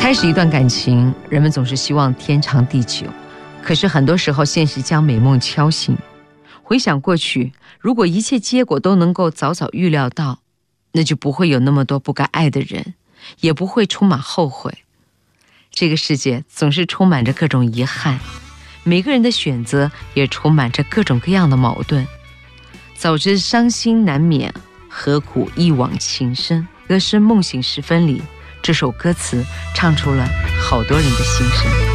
开始一段感情，人们总是希望天长地久，可是很多时候现实将美梦敲醒。回想过去，如果一切结果都能够早早预料到，那就不会有那么多不该爱的人，也不会充满后悔。这个世界总是充满着各种遗憾，每个人的选择也充满着各种各样的矛盾。早知伤心难免，何苦一往情深。歌声梦醒时分里，这首歌词唱出了好多人的心声。